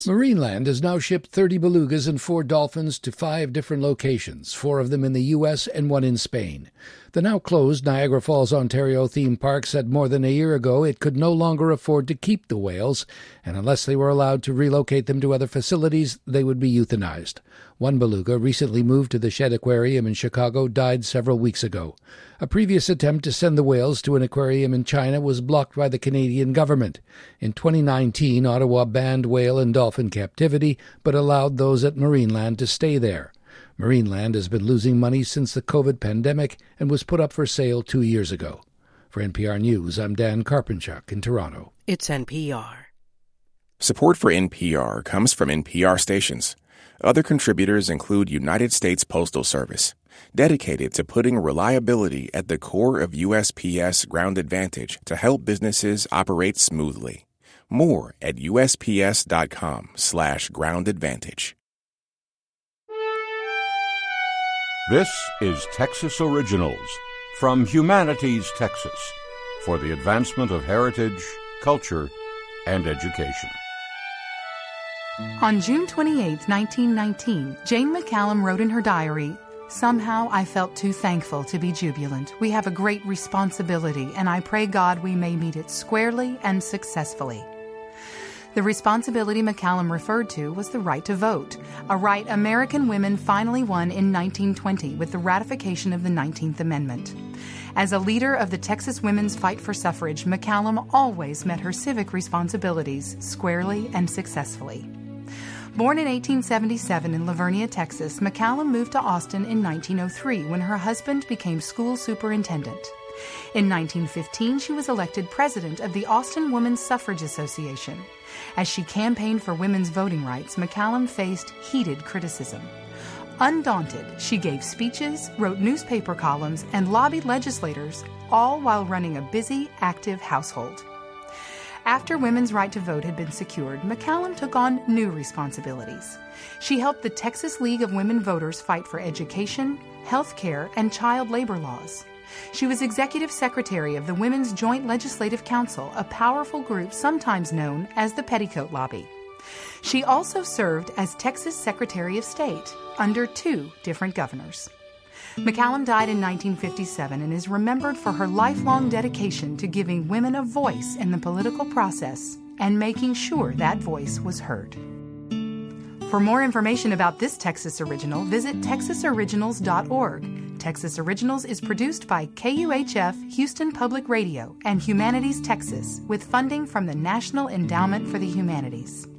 Marineland has now shipped 30 belugas and 4 dolphins to 5 different locations, 4 of them in the U.S. and 1 in Spain. The now-closed Niagara Falls, Ontario theme park said more than a year ago it could no longer afford to keep the whales, and unless they were allowed to relocate them to other facilities, they would be euthanized. One beluga, recently moved to the Shedd Aquarium in Chicago, died several weeks ago. A previous attempt to send the whales to an aquarium in China was blocked by the Canadian government. In 2019, Ottawa banned whale and dolphin captivity, but allowed those at Marineland to stay there. Marineland has been losing money since the COVID pandemic and was put up for sale 2 years ago. For NPR News, I'm Dan Karpenchuk in Toronto. It's NPR. Support for NPR comes from NPR stations. Other contributors include United States Postal Service, dedicated to putting reliability at the core of USPS Ground Advantage to help businesses operate smoothly. More at USPS.com/Ground Advantage. This is Texas Originals from Humanities, Texas, for the advancement of heritage, culture, and education. On June 28, 1919, Jane McCallum wrote in her diary, "Somehow I felt too thankful to be jubilant. We have a great responsibility, and I pray God we may meet it squarely and successfully." The responsibility McCallum referred to was the right to vote, a right American women finally won in 1920 with the ratification of the 19th Amendment. As a leader of the Texas women's fight for suffrage, McCallum always met her civic responsibilities squarely and successfully. Born in 1877 in Lavernia, Texas, McCallum moved to Austin in 1903 when her husband became school superintendent. In 1915, she was elected president of the Austin Women's Suffrage Association. As she campaigned for women's voting rights, McCallum faced heated criticism. Undaunted, she gave speeches, wrote newspaper columns, and lobbied legislators, all while running a busy, active household. After women's right to vote had been secured, McCallum took on new responsibilities. She helped the Texas League of Women Voters fight for education, health care, and child labor laws. She was executive secretary of the Women's Joint Legislative Council, a powerful group sometimes known as the Petticoat Lobby. She also served as Texas Secretary of State under 2 different governors. McCallum died in 1957 and is remembered for her lifelong dedication to giving women a voice in the political process and making sure that voice was heard. For more information about this Texas Original, visit texasoriginals.org. Texas Originals is produced by KUHF Houston Public Radio and Humanities Texas with funding from the National Endowment for the Humanities.